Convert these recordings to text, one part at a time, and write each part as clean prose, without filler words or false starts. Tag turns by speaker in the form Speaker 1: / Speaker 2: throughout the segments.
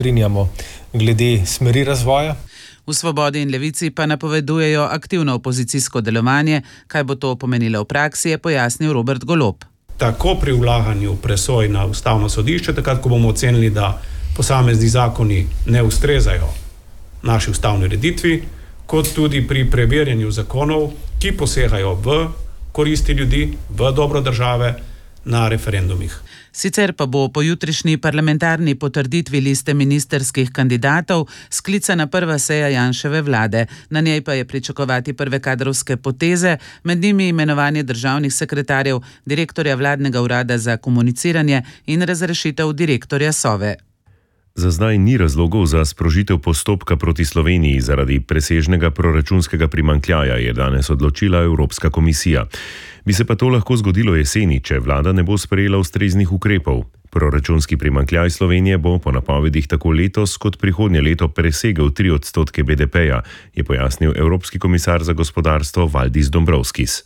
Speaker 1: strinjamo glede smeri razvoja.
Speaker 2: V Svobodi in Levici pa napovedujejo aktivno opozicijsko delovanje. Kaj bo to pomenilo v praksi, je pojasnil Robert Golob.
Speaker 3: Tako pri vlaganju presoj na ustavno sodišče, takrat, ko bomo ocenili, da posamezni zakoni ne ustrezajo naši ustavni ureditvi, kot tudi pri preverjanju zakonov, ki posegajo v koristi ljudi, v dobro države na referendumih.
Speaker 2: Sicer pa bo po jutrišnji parlamentarni potrditvi liste ministerskih kandidatov sklicana prva seja Janševe vlade. Na njej pa je pričakovati prve kadrovske poteze, med njimi imenovanje državnih sekretarjev, direktorja vladnega urada za komuniciranje in razrešitev direktorja Sove.
Speaker 4: Za zdaj ni razlogov za sprožitev postopka proti Sloveniji zaradi presežnega proračunskega primanjkljaja, je danes odločila Evropska komisija. Bi se pa to lahko zgodilo jeseni, če vlada ne bo sprejela ustreznih ukrepov. Proračunski primanjkljaj Slovenije bo po napovedih tako letos kot prihodnje leto presegel 3% BDP-ja, je pojasnil Evropski komisar za gospodarstvo Valdis Dombrovskis.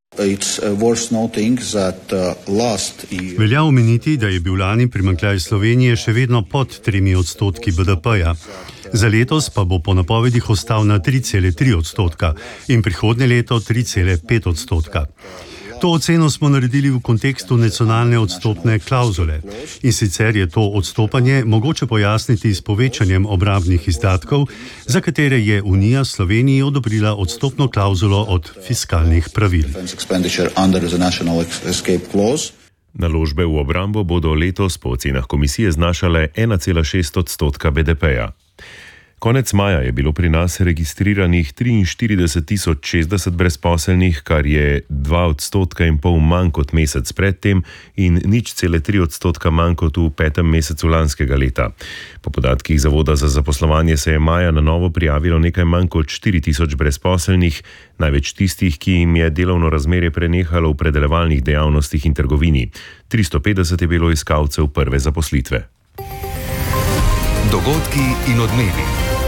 Speaker 5: Velja omeniti, da je bil lani primanjkljaj Slovenije še vedno pod 3% BDP-ja. Za letos pa bo po napovedih ostal na 3,3% in prihodnje leto 3,5%. To oceno smo naredili v kontekstu nacionalne odstopne klavzule. In sicer je to odstopanje mogoče pojasniti s povečanjem obrambnih izdatkov, za katere je Unija Sloveniji odobrila odstopno klavzulo od fiskalnih pravil.
Speaker 4: Naložbe v obrambo bodo letos po ocenah komisije znašale 1,6% BDP-ja. Konec maja je bilo pri nas registriranih 43.060 brezposelnih, kar je 2,5% manj kot mesec predtem in 0,3% manj kot v 5. mesecu lanskega leta. Po podatkih Zavoda za zaposlovanje se je maja na novo prijavilo nekaj manj kot 4.000 brezposelnih, največ tistih, ki jim je delovno razmerje prenehalo v predelovalnih dejavnostih in trgovini. 350 je bilo iskalcev prve zaposlitve.
Speaker 6: Dogodki in odmevi.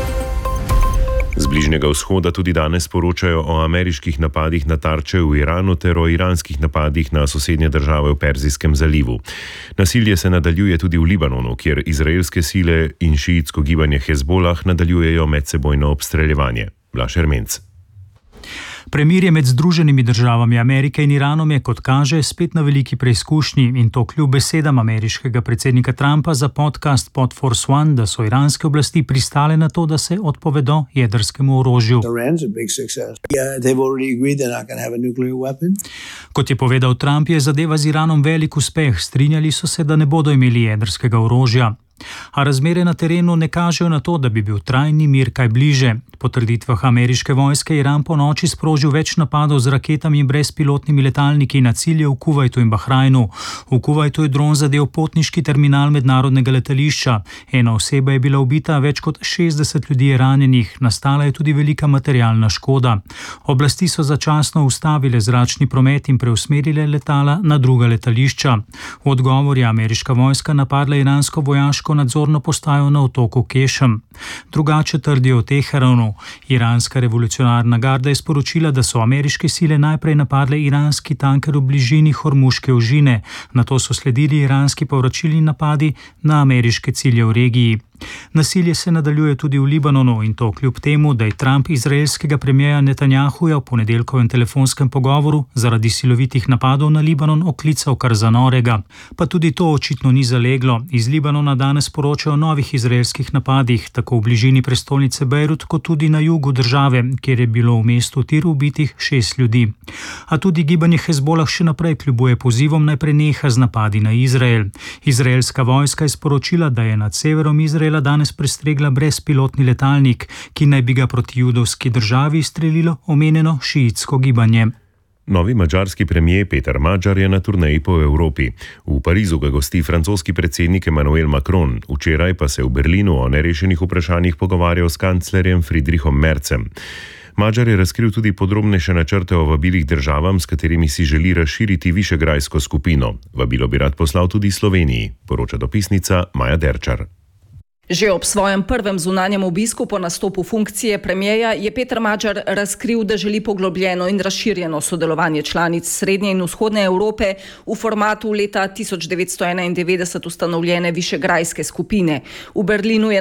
Speaker 4: Z Bližnjega vzhoda tudi danes poročajo o ameriških napadih na tarče v Iranu ter o iranskih napadih na sosednje države v Perzijskem zalivu. Nasilje se nadaljuje tudi v Libanonu, kjer izraelske sile in šiitsko gibanje Hezbolah nadaljujejo medsebojno obstreljevanje. Blaž Ermenc.
Speaker 7: Premirje med Združenimi državami Amerike in Iranom je, kot kaže, spet na veliki preizkušnji in to kljub besedam ameriškega predsednika Trumpa za podcast Pod Force One, da so iranske oblasti pristale na to, da se odpovedo jedrskemu orožju. Kot je povedal Trump, je zadeva z Iranom velik uspeh, strinjali so se, da ne bodo imeli jedrskega orožja. A razmere na terenu ne kažejo na to, da bi bil trajni mir kaj bliže. Po trditvah ameriške vojske Iran po noči sprožil več napadov z raketami in brezpilotnimi letalniki na cilje v Kuvajtu in Bahrajnu. V Kuvajtu je dron zadel potniški terminal mednarodnega letališča. Ena oseba je bila ubita, več kot 60 ljudi je ranjenih. Nastala je tudi velika materialna škoda. Oblasti so začasno ustavile zračni promet in preusmerile letala na druga letališča. V odgovor je ameriška vojska napadla iransko vojaško nadzorno postajo na otoku Kešem. Drugače trdijo v Teheranu. Iranska revolucionarna garda je sporočila, da so ameriške sile najprej napadle iranski tanker v bližini Hormuške ožine, nato so sledili iranski povračilni napadi na ameriške cilje v regiji. Nasilje se nadaljuje tudi v Libanonu in to kljub temu, da je Trump izraelskega premierja Netanjahuja v ponedeljkovem telefonskem pogovoru zaradi silovitih napadov na Libanon oklical kar za norega. Pa tudi to očitno ni zaleglo. Iz Libanona danes poročajo o novih izraelskih napadih, tako v bližini prestolnice Bejrut, kot tudi na jugu države, kjer je bilo v mestu Tir ubitih 6 ljudi. A tudi gibanje Hezbolah še naprej kljubuje pozivom naj preneha z napadi na Izrael. Izraelska vojska je sporočila, da je nad severom Izraela danes prestregla brezpilotni letalnik, ki naj bi ga proti judovski državi izstrelilo omenjeno šiitsko gibanje.
Speaker 4: Novi madžarski premier Peter Magyar je na turneji po Evropi. V Parizu ga gosti francoski predsednik Emmanuel Macron, včeraj pa se v Berlinu o nerešenih vprašanjih pogovarjal s kanclerjem Friedrichom Merzem. Magyar je razkril tudi podrobnejše načrte o vabilih državam, s katerimi si želi razširiti višegrajsko skupino. Vabilo bi rad poslal tudi Sloveniji, poroča dopisnica Maja Derčar.
Speaker 6: Že ob svojem prvem zunanjem obisku po nastopu funkcije premijeja je Peter Magyar razkril, da želi poglobljeno in razširjeno sodelovanje članic Srednje in Vzhodne Evrope v formatu leta 1991 ustanovljene Višegrajske skupine. V Berlinu je